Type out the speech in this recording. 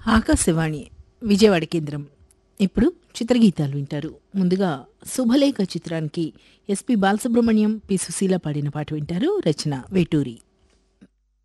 ఆకాశవాణి విజయవాడ కేంద్రం. ఇప్పుడు చిత్రగీతాలు వింటారు. ముందుగా 'శుభలేఖ' చిత్రానికి ఎస్పి బాలసుబ్రహ్మణ్యం, పి సుశీల పాడిన పాట వింటారు. రచన వేటూరి.